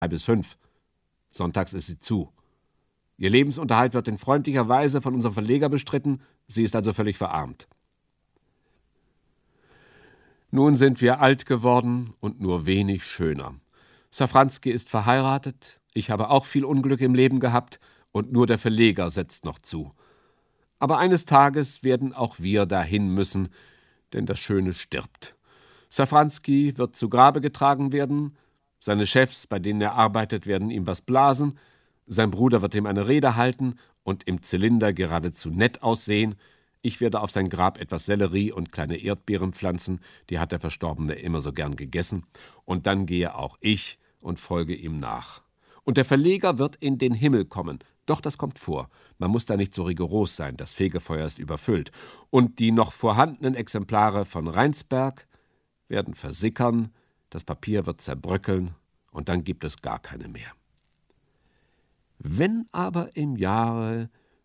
bis 5. Sonntags ist sie zu. Ihr Lebensunterhalt wird in freundlicher Weise von unserem Verleger bestritten, sie ist also völlig verarmt. Nun sind wir alt geworden und nur wenig schöner. Safranski ist verheiratet, ich habe auch viel Unglück im Leben gehabt und nur der Verleger setzt noch zu. Aber eines Tages werden auch wir dahin müssen, denn das Schöne stirbt. Safranski wird zu Grabe getragen werden, seine Chefs, bei denen er arbeitet, werden ihm was blasen, sein Bruder wird ihm eine Rede halten und im Zylinder geradezu nett aussehen. Ich werde auf sein Grab etwas Sellerie und kleine Erdbeeren pflanzen, die hat der Verstorbene immer so gern gegessen, und dann gehe auch ich und folge ihm nach. Und der Verleger wird in den Himmel kommen. Doch, das kommt vor. Man muss da nicht so rigoros sein, das Fegefeuer ist überfüllt. Und die noch vorhandenen Exemplare von Rheinsberg werden versickern, das Papier wird zerbröckeln und dann gibt es gar keine mehr. Wenn aber im Jahre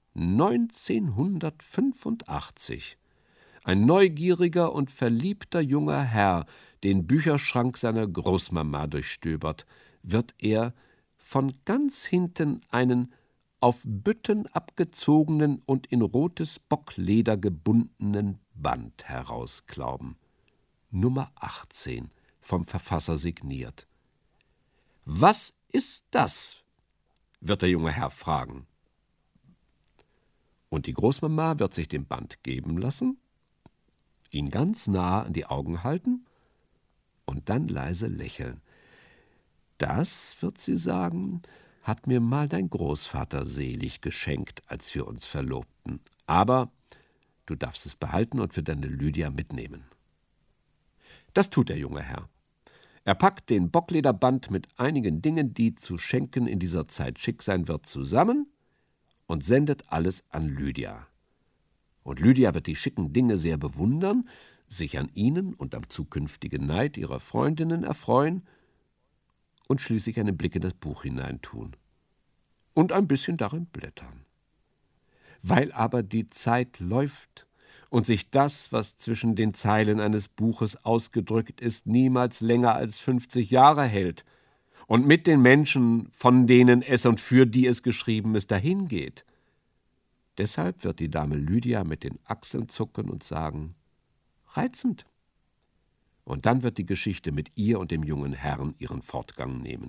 1985 ein neugieriger und verliebter junger Herr den Bücherschrank seiner Großmama durchstöbert, wird er von ganz hinten einen auf Bütten abgezogenen und in rotes Bockleder gebundenen Band herausklauben. Nummer 18, vom Verfasser signiert. »Was ist das?« wird der junge Herr fragen. Und die Großmama wird sich den Band geben lassen, ihn ganz nah an die Augen halten und dann leise lächeln. »Das«, wird sie sagen, »hat mir mal dein Großvater selig geschenkt, als wir uns verlobten. Aber du darfst es behalten und für deine Lydia mitnehmen.« Das tut der junge Herr. Er packt den Bocklederband mit einigen Dingen, die zu schenken in dieser Zeit schick sein wird, zusammen und sendet alles an Lydia. Und Lydia wird die schicken Dinge sehr bewundern, sich an ihnen und am zukünftigen Neid ihrer Freundinnen erfreuen und schließlich einen Blick in das Buch hineintun und ein bisschen darin blättern. Weil aber die Zeit läuft und sich das, was zwischen den Zeilen eines Buches ausgedrückt ist, niemals länger als 50 Jahre hält und mit den Menschen, von denen es und für die es geschrieben ist, dahingeht. Deshalb wird die Dame Lydia mit den Achseln zucken und sagen, reizend. Und dann wird die Geschichte mit ihr und dem jungen Herrn ihren Fortgang nehmen.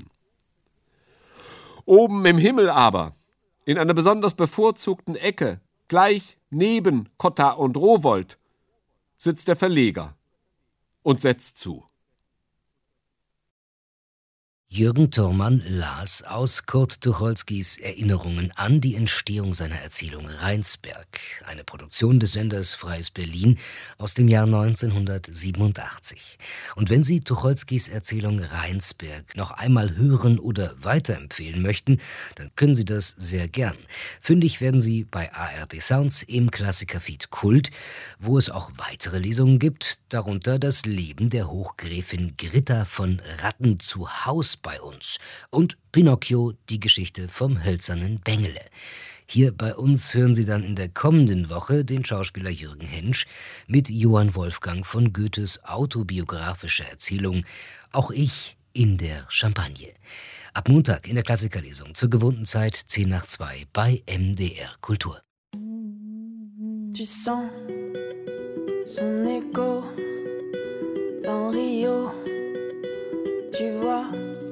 Oben im Himmel aber, in einer besonders bevorzugten Ecke, gleich neben Cotta und Rowohlt, sitzt der Verleger und setzt zu. Jürgen Thormann las aus Kurt Tucholskys Erinnerungen an die Entstehung seiner Erzählung Rheinsberg, eine Produktion des Senders Freies Berlin aus dem Jahr 1987. Und wenn Sie Tucholskys Erzählung Rheinsberg noch einmal hören oder weiterempfehlen möchten, dann können Sie das sehr gern. Fündig werden Sie bei ARD Sounds im Klassikerfeed Kult, wo es auch weitere Lesungen gibt, darunter das Leben der Hochgräfin Gritta von Ratten zu Haus bei uns und Pinocchio, die Geschichte vom hölzernen Bengele. Hier bei uns hören Sie dann in der kommenden Woche den Schauspieler Jürgen Hensch mit Johann Wolfgang von Goethes autobiografischer Erzählung Auch ich in der Champagne. Ab Montag in der Klassikerlesung zur gewohnten Zeit 1:10 bei MDR Kultur. Tu sens son écho dans Rio, tu vois